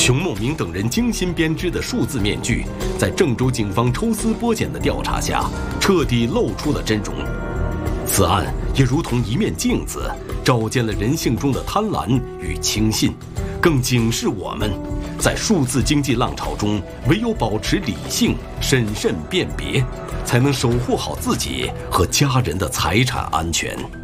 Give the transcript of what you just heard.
熊某明等人精心编织的数字面具，在郑州警方抽丝剥茧的调查下，彻底露出了真容。此案也如同一面镜子，照见了人性中的贪婪与轻信，更警示我们，在数字经济浪潮中，唯有保持理性、审慎辨别，才能守护好自己和家人的财产安全。